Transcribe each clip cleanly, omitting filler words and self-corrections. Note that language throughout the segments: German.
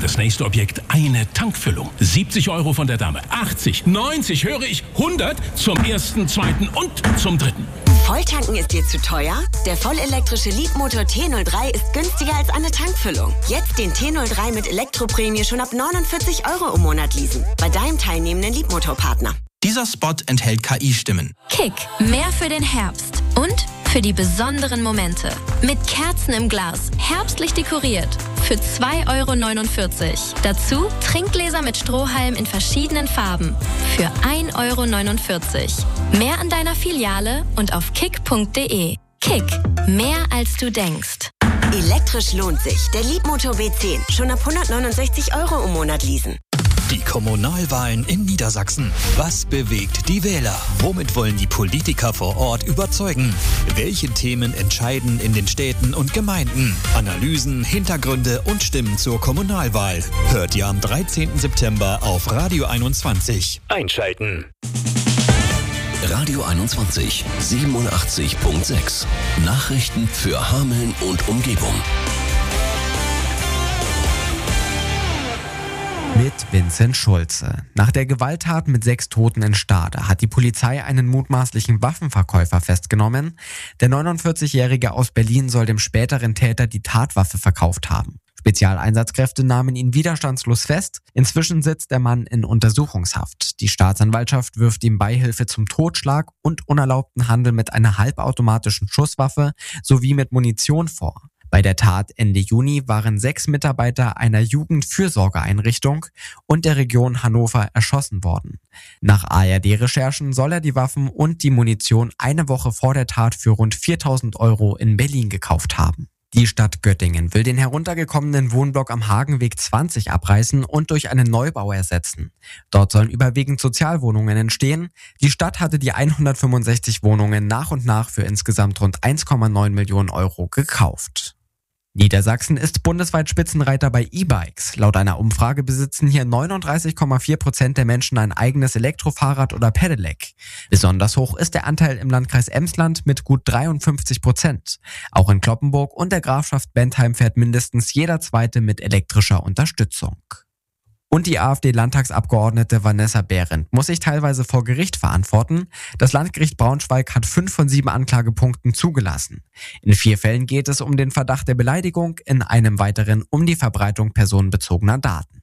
das nächste Objekt eine Tankfüllung. 70 € von der Dame, 80, 90, höre ich, 100 zum ersten, zweiten und zum dritten. Volltanken ist dir zu teuer? Der vollelektrische Leapmotor T03 ist günstiger als eine Tankfüllung. Jetzt den T03 mit Elektroprämie schon ab 49 € im Monat leasen. Bei deinem teilnehmenden Leapmotor-Partner. Dieser Spot enthält KI-Stimmen. Kick, mehr für den Herbst und für die besonderen Momente. Mit Kerzen im Glas, herbstlich dekoriert. Für 2,49 €. Dazu Trinkgläser mit Strohhalm in verschiedenen Farben. Für 1,49 €. Mehr an deiner Filiale und auf kick.de. Kick, mehr als du denkst. Elektrisch lohnt sich. Der Leapmotor B10. Schon ab 169 € im Monat leasen. Die Kommunalwahlen in Niedersachsen. Was bewegt die Wähler? Womit wollen die Politiker vor Ort überzeugen? Welche Themen entscheiden in den Städten und Gemeinden? Analysen, Hintergründe und Stimmen zur Kommunalwahl. Hört ihr am 13. September auf Radio 21. Einschalten. Radio 21, 87.6. Nachrichten für Hameln und Umgebung. Mit Vincent Schulze. Nach der Gewalttat mit 6 Toten in Stade hat die Polizei einen mutmaßlichen Waffenverkäufer festgenommen. Der 49-Jährige aus Berlin soll dem späteren Täter die Tatwaffe verkauft haben. Spezialeinsatzkräfte nahmen ihn widerstandslos fest. Inzwischen sitzt der Mann in Untersuchungshaft. Die Staatsanwaltschaft wirft ihm Beihilfe zum Totschlag und unerlaubten Handel mit einer halbautomatischen Schusswaffe sowie mit Munition vor. Bei der Tat Ende Juni waren 6 Mitarbeiter einer Jugendfürsorgeeinrichtung und der Region Hannover erschossen worden. Nach ARD-Recherchen soll er die Waffen und die Munition eine Woche vor der Tat für rund 4.000 € in Berlin gekauft haben. Die Stadt Göttingen will den heruntergekommenen Wohnblock am Hagenweg 20 abreißen und durch einen Neubau ersetzen. Dort sollen überwiegend Sozialwohnungen entstehen. Die Stadt hatte die 165 Wohnungen nach und nach für insgesamt rund 1,9 Millionen € gekauft. Niedersachsen ist bundesweit Spitzenreiter bei E-Bikes. Laut einer Umfrage besitzen hier 39,4% der Menschen ein eigenes Elektrofahrrad oder Pedelec. Besonders hoch ist der Anteil im Landkreis Emsland mit gut 53%. Auch in Cloppenburg und der Grafschaft Bentheim fährt mindestens jeder Zweite mit elektrischer Unterstützung. Und die AfD-Landtagsabgeordnete Vanessa Behrendt muss sich teilweise vor Gericht verantworten. Das Landgericht Braunschweig hat 5 von 7 Anklagepunkten zugelassen. In 4 Fällen geht es um den Verdacht der Beleidigung, in einem weiteren um die Verbreitung personenbezogener Daten.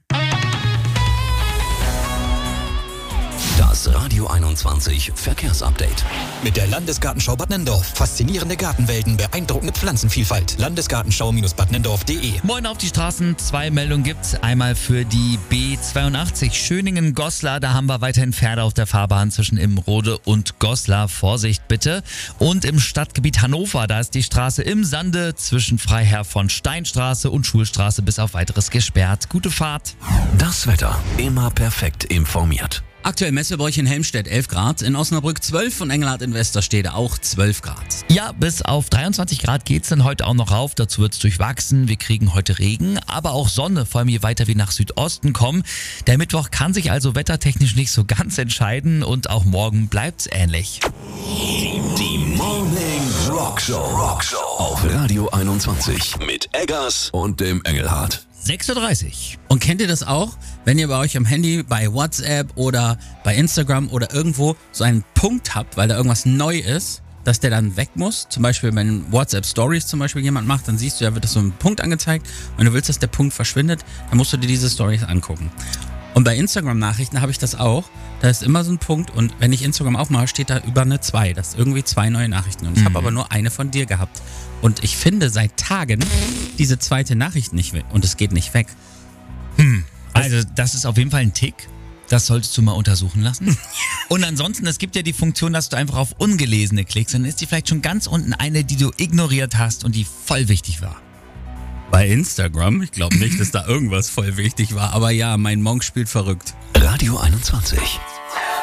Das Radio 21 Verkehrsupdate. Mit der Landesgartenschau Bad Nenndorf. Faszinierende Gartenwelten, beeindruckende Pflanzenvielfalt. Landesgartenschau-badnendorf.de. Moin auf die Straßen. 2 Meldungen gibt's. Einmal für die B82 Schöningen-Goslar. Da haben wir weiterhin Pferde auf der Fahrbahn zwischen Imrode und Goslar. Vorsicht bitte. Und im Stadtgebiet Hannover, da ist die Straße im Sande zwischen Freiherr von Steinstraße und Schulstraße bis auf weiteres gesperrt. Gute Fahrt. Das Wetter immer perfekt informiert. Aktuell messen wir bei euch in Helmstedt 11 Grad, in Osnabrück 12 und Engelhardt in Westerstede auch 12 Grad. Ja, bis auf 23 Grad geht's dann heute auch noch rauf. Dazu wird's durchwachsen. Wir kriegen heute Regen, aber auch Sonne, vor allem je weiter wir nach Südosten kommen. Der Mittwoch kann sich also wettertechnisch nicht so ganz entscheiden und auch morgen bleibt's ähnlich. Die Morning Rockshow auf Radio 21 mit Eggers und dem Engelhardt. 6:30 Uhr. Und kennt ihr das auch, wenn ihr bei euch am Handy bei WhatsApp oder bei Instagram oder irgendwo so einen Punkt habt, weil da irgendwas neu ist, dass der dann weg muss? Zum Beispiel, wenn WhatsApp Stories zum Beispiel jemand macht, dann siehst du, da wird das so ein Punkt angezeigt und du willst, dass der Punkt verschwindet, dann musst du dir diese Stories angucken. Und bei Instagram-Nachrichten habe ich das auch. Da ist immer so ein Punkt und wenn ich Instagram aufmache, steht da über eine 2. Das ist irgendwie 2 neue Nachrichten. Und ich habe aber nur eine von dir gehabt. Und ich finde seit Tagen diese zweite Nachricht nicht und es geht nicht weg. Also das ist auf jeden Fall ein Tick. Das solltest du mal untersuchen lassen. Und ansonsten, es gibt ja die Funktion, dass du einfach auf Ungelesene klickst. Dann ist die vielleicht schon ganz unten eine, die du ignoriert hast und die voll wichtig war. Bei Instagram? Ich glaube nicht, dass da irgendwas voll wichtig war. Aber ja, mein Monk spielt verrückt. Radio 21.